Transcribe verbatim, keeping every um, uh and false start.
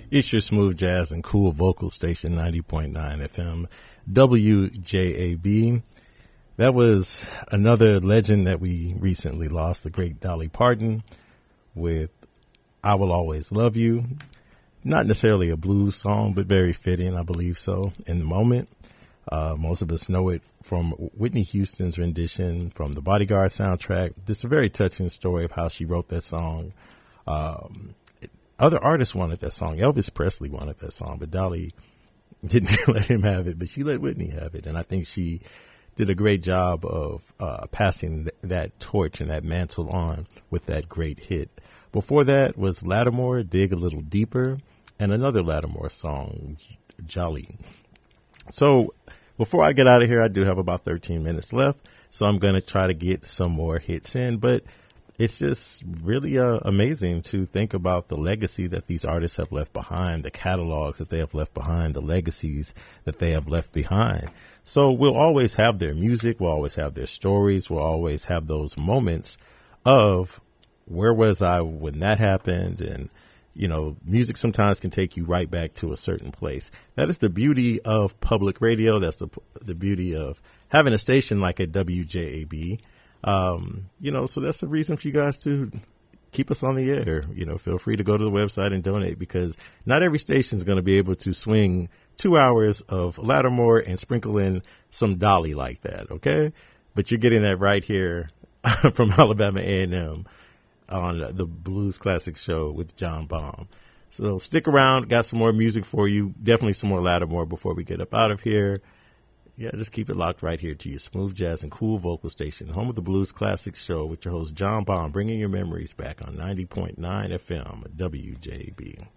It's your smooth jazz and cool vocal station, ninety point nine F M, W J A B. That was another legend that we recently lost, the great Dolly Parton, with I Will Always Love You. Not necessarily a blues song, but very fitting, I believe so, in the moment. Uh, most of us know it from Whitney Houston's rendition from the Bodyguard soundtrack. Just a very touching story of how she wrote that song. Um, other artists wanted that song. Elvis Presley wanted that song, but Dolly didn't let him have it, but she let Whitney have it. And I think she did a great job of uh, passing th- that torch and that mantle on with that great hit. Before that was Lattimore, Dig a Little Deeper, and another Lattimore song, Jolly. So before I get out of here, I do have about thirteen minutes left, so I'm going to try to get some more hits in. But it's just really uh, amazing to think about the legacy that these artists have left behind, the catalogs that they have left behind, the legacies that they have left behind. So we'll always have their music. We'll always have their stories. We'll always have those moments of where was I when that happened? And, you know, music sometimes can take you right back to a certain place. That is the beauty of public radio. That's the the beauty of having a station like a W J A B. Um, you know, so that's the reason for you guys to keep us on the air. You know, feel free to go to the website and donate, because not every station is going to be able to swing two hours of Lattimore and sprinkle in some Dolly like that. OK, but you're getting that right here from Alabama A and M on the Blues Classics show with John Baum. So stick around. Got some more music for you. Definitely some more Lattimore before we get up out of here. Yeah, just keep it locked right here to your smooth jazz and cool vocal station, home of the Blues Classics show with your host, John Baum, bringing your memories back on ninety point nine F M, W J B.